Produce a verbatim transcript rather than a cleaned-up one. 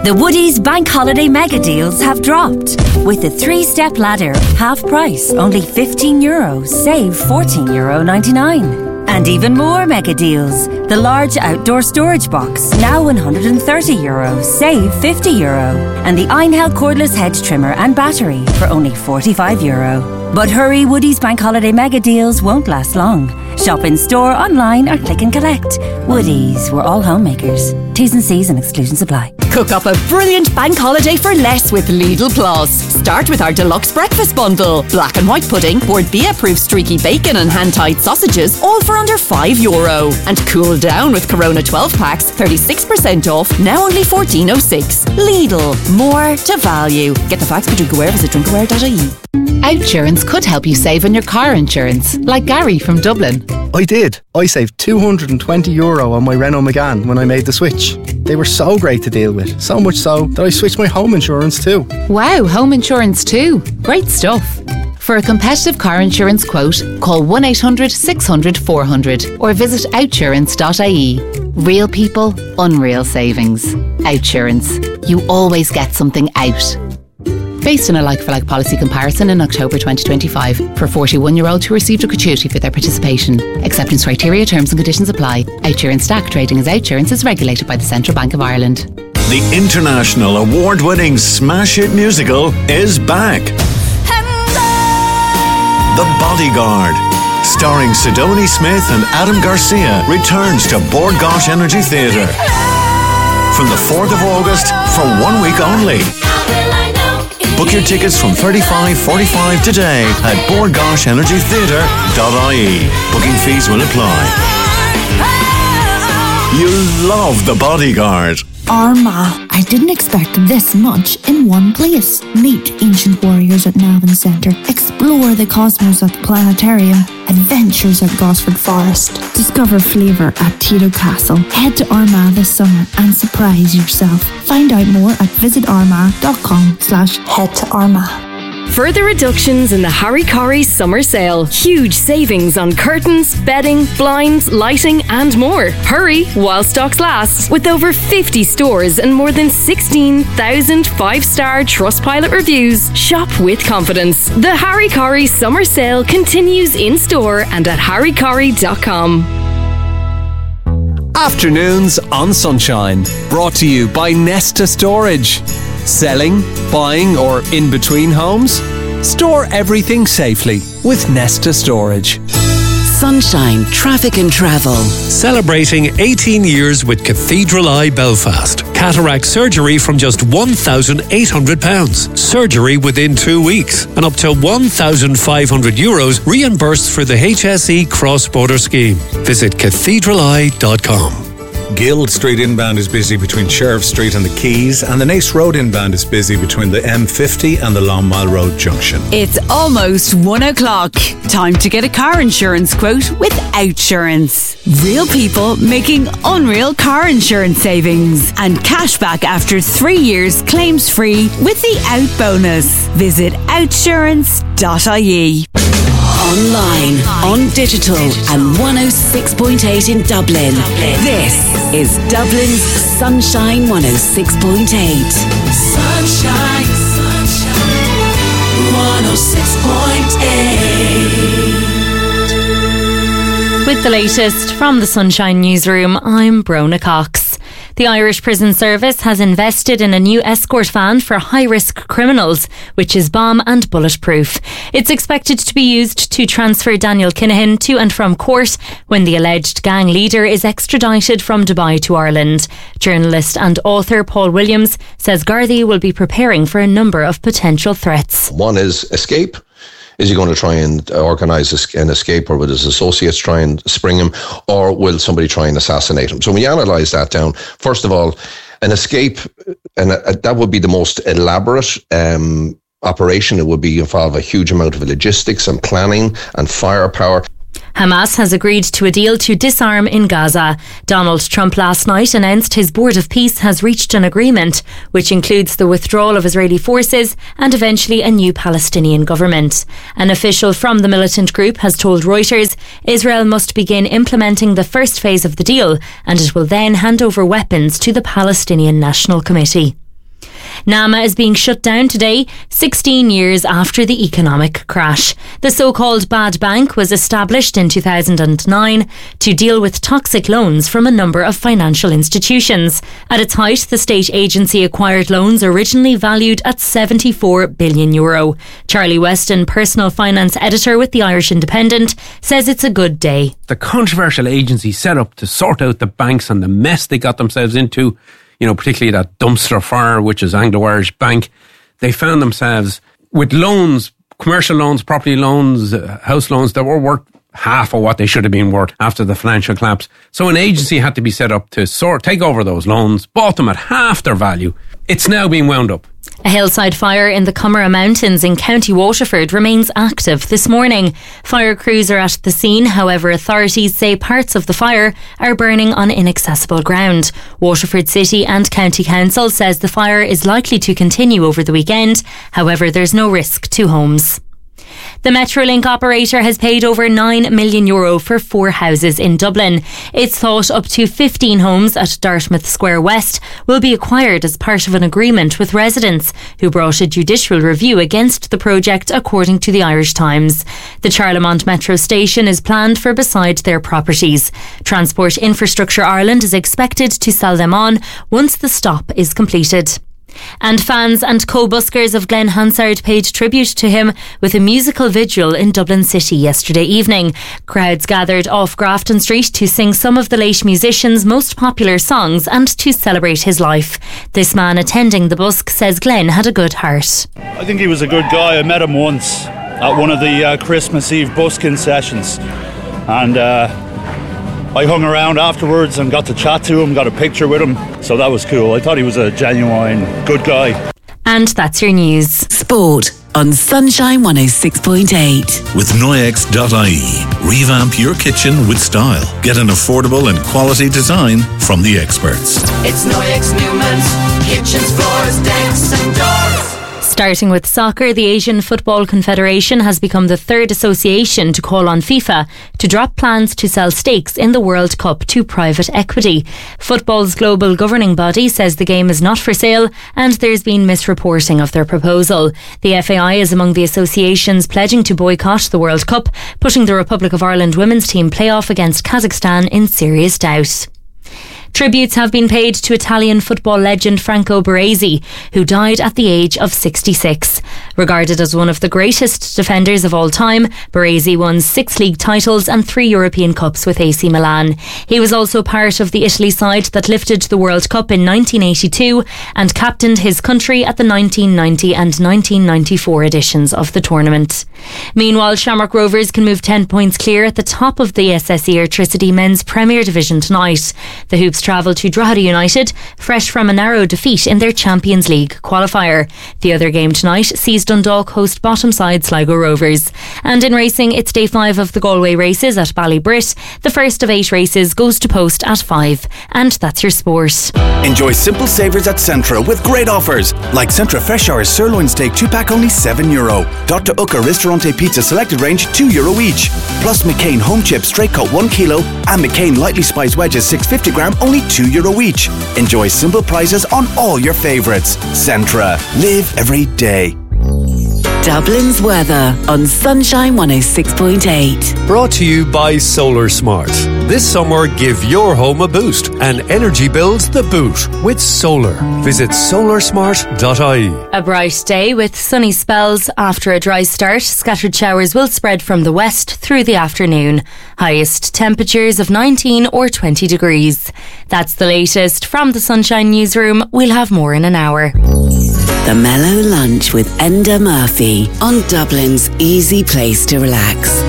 The Woodies Bank Holiday Mega Deals have dropped. With the three-step ladder, half price, only fifteen euro, save fourteen euro ninety-nine. And even more mega deals. The large outdoor storage box, now one hundred thirty euro, save fifty euro. And the Einhell cordless hedge trimmer and battery for only forty-five euro. But hurry, Woodies Bank Holiday Mega Deals won't last long. Shop in store, online or click and collect. Woodies, we're all homemakers. T's and C's and exclusions apply. Cook up a brilliant bank holiday for less with Lidl Plus. Start with our deluxe breakfast bundle. Black and white pudding, Bord Bia-proof streaky bacon and hand-tied sausages, all for under five euro. And cool down with Corona twelve packs, thirty-six percent off, now only fourteen oh six. Lidl, more to value. Get the facts for Drinkaware, visit drinkaware dot I E. Outsurance could help you save on your car insurance, like Gary from Dublin. I did. I saved two hundred twenty euro on my Renault Megane when I made the switch. They were so great to deal with, so much so that I switched my home insurance too. Wow, home insurance too. Great stuff. For a competitive car insurance quote, call one eight hundred six hundred four hundred or visit outsurance dot I E. Real people, unreal savings. Outsurance. You always get something out. Based on a like-for-like policy comparison in October twenty twenty-five for forty-one-year-olds who received a gratuity for their participation. Acceptance criteria, terms and conditions apply. Outsurance S T A C trading as Outsurance is regulated by the Central Bank of Ireland. The international award-winning smash hit musical is back. The Bodyguard, starring Sidonie Smith and Adam Garcia, returns to Bord Gáis Energy Theatre from the fourth of August for one week only. Book your tickets from thirty-five forty-five today at bord gáis energy theatre dot I E. Booking fees will apply. You'll love The Bodyguard. Armagh. I didn't expect this much in one place. Meet ancient warriors at Navan Centre. Explore the cosmos at the planetarium. Adventures at Gosford Forest. Discover flavour at Tito Castle. Head to Armagh this summer and surprise yourself. Find out more at visit armagh dot com slash head to Armagh. Further reductions in the Harry Corrie summer sale. Huge savings on curtains, bedding, blinds, lighting and more. Hurry while stocks last. With over fifty stores and more than sixteen thousand five-star Trustpilot reviews. Shop with confidence. The Harry Corrie summer sale continues in store and at harry corrie dot com. Afternoons on Sunshine, brought to you by Nesta Storage. Selling, buying or in between homes? Store everything safely with Nesta Storage. Sunshine Traffic and Travel. Celebrating eighteen years with Cathedral Eye Belfast. Cataract surgery from just one thousand eight hundred pounds. Surgery within two weeks. And up to one thousand five hundred euros reimbursed for the H S E cross-border scheme. Visit cathedral eye dot com. Guild Street inbound is busy between Sheriff Street and the Quays, and the Nace Road inbound is busy between the M fifty and the Long Mile Road junction. It's almost one o'clock. Time to get a car insurance quote with Outsurance. Real people making unreal car insurance savings and cashback after three years claims free with the Out bonus. Visit outsurance dot I E. Online, on digital and one oh six point eight in Dublin. This is Dublin's Sunshine one oh six point eight. Sunshine, sunshine, one oh six point eight. With the latest from the Sunshine Newsroom, I'm Brona Cox. The Irish Prison Service has invested in a new escort van for high-risk criminals, which is bomb and bulletproof. It's expected to be used to transfer Daniel Kinahan to and from court when the alleged gang leader is extradited from Dubai to Ireland. Journalist and author Paul Williams says Gardaí will be preparing for a number of potential threats. One is escape. Is he going to try and organise an escape, or will his associates try and spring him, or will somebody try and assassinate him? So when you analyse that down, first of all, an escape, and that would be the most elaborate um, operation. It would be involve a huge amount of logistics and planning and firepower. Hamas has agreed to a deal to disarm in Gaza. Donald Trump last night announced his Board of Peace has reached an agreement, which includes the withdrawal of Israeli forces and eventually a new Palestinian government. An official from the militant group has told Reuters Israel must begin implementing the first phase of the deal, and it will then hand over weapons to the Palestinian National Committee. NAMA is being shut down today, sixteen years after the economic crash. The so-called bad bank was established in two thousand nine to deal with toxic loans from a number of financial institutions. At its height, the state agency acquired loans originally valued at seventy-four billion euro. Charlie Weston, personal finance editor with the Irish Independent, says it's a good day. The controversial agency set up to sort out the banks and the mess they got themselves into, you know, particularly that dumpster fire, which is Anglo-Irish Bank. They found themselves with loans, commercial loans, property loans, uh, house loans that were worth half of what they should have been worth after the financial collapse. So an agency had to be set up to sort take over those loans, bought them at half their value. It's now being wound up. A hillside fire in the Coomera Mountains in County Waterford remains active this morning. Fire crews are at the scene, however authorities say parts of the fire are burning on inaccessible ground. Waterford City and County Council says the fire is likely to continue over the weekend, however there's no risk to homes. The Metrolink operator has paid over nine million euro for four houses in Dublin. It's thought up to fifteen homes at Dartmouth Square West will be acquired as part of an agreement with residents who brought a judicial review against the project, according to the Irish Times. The Charlemont Metro station is planned for beside their properties. Transport Infrastructure Ireland is expected to sell them on once the stop is completed. And fans and co-buskers of Glenn Hansard paid tribute to him with a musical vigil in Dublin City yesterday evening. Crowds gathered off Grafton Street to sing some of the late musician's most popular songs and to celebrate his life. This man attending the busk says Glenn had a good heart. I think he was a good guy. I met him once at one of the uh, Christmas Eve busking sessions, and uh I hung around afterwards and got to chat to him, got a picture with him, so that was cool. I thought he was a genuine good guy. And that's your news. Sport on Sunshine one oh six point eight. With Noyex dot I E. Revamp your kitchen with style. Get an affordable and quality design from the experts. It's Noyex Newman's kitchens, floors, decks and doors. Starting with soccer, the Asian Football Confederation has become the third association to call on FIFA to drop plans to sell stakes in the World Cup to private equity. Football's global governing body says the game is not for sale and there's been misreporting of their proposal. The F A I is among the associations pledging to boycott the World Cup, putting the Republic of Ireland women's team playoff against Kazakhstan in serious doubt. Tributes have been paid to Italian football legend Franco Baresi, who died at the age of sixty-six. Regarded as one of the greatest defenders of all time, Baresi won six league titles and three European Cups with A C Milan. He was also part of the Italy side that lifted the World Cup in nineteen eighty-two and captained his country at the nineteen ninety and nineteen ninety-four editions of the tournament. Meanwhile, Shamrock Rovers can move ten points clear at the top of the S S E Airtricity Men's Premier Division tonight. The Hoops travel to Drogheda United, fresh from a narrow defeat in their Champions League qualifier. The other game tonight sees Dundalk host bottom side Sligo Rovers. And in racing, it's day five of the Galway races at Ballybrit. The first of eight races goes to post at five. And that's your sport. Enjoy simple savours at Centra with great offers, like Centra Fresh Hour Sirloin Steak two pack only seven euro. Doctor Ucca Ristorante Pizza selected range two euro each. Plus McCain Home Chips straight cut one kilo and McCain Lightly Spiced Wedges six hundred fifty gram only two euro each. Enjoy simple prices on all your favourites. Centra. Live every day. Dublin's weather on Sunshine one oh six point eight. Brought to you by Solar Smart. This summer, give your home a boost and energy bills the boot with solar. Visit solar smart dot I E. A bright day with sunny spells after a dry start. Scattered showers will spread from the west through the afternoon. Highest temperatures of nineteen or twenty degrees. That's the latest from the Sunshine Newsroom. We'll have more in an hour. The Mellow Lunch with Enda Murphy on Dublin's easy place to relax.